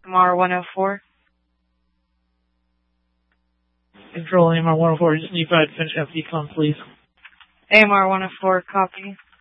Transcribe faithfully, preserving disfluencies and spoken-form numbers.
M R one oh four. Control A M R one oh four, just need five to finish F D com, please. A M R one oh four, copy.